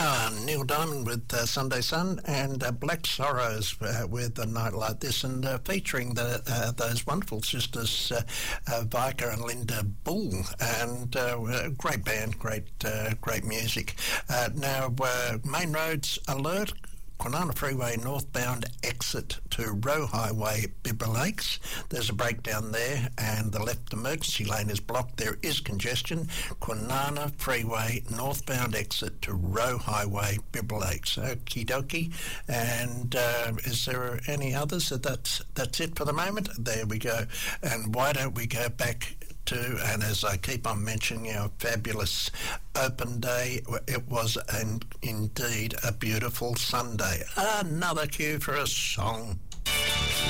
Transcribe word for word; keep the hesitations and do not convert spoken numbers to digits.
Uh, Neil Diamond with uh, Sunday Sun, and uh, Black Sorrows uh, with A Night Like This, and uh, featuring the, uh, those wonderful sisters uh, uh, Vika and Linda Bull, and uh, great band, great uh, great music. Uh, now, uh, Main Roads Alert, Kwinana Freeway northbound exit to Roe Highway, Bibra Lakes. There's a breakdown there and the left emergency lane is blocked. There is congestion. Kwinana Freeway northbound exit to Roe Highway, Bibra Lakes. Okie dokie. And uh, is there any others? That's, that's it for the moment. There we go. And why don't we go back to, and as I keep on mentioning, our fabulous open day. It was an, indeed a beautiful Sunday. Another cue for a song.